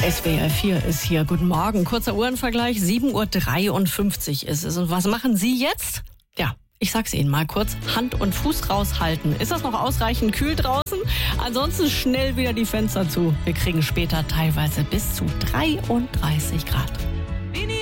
SWR 4 ist hier. Guten Morgen. Kurzer Uhrenvergleich. 7:53 Uhr ist es. Und was machen Sie jetzt? Ja, ich sag's Ihnen mal kurz. Hand und Fuß raushalten. Ist das noch ausreichend kühl draußen? Ansonsten schnell wieder die Fenster zu. Wir kriegen später teilweise bis zu 33 Grad.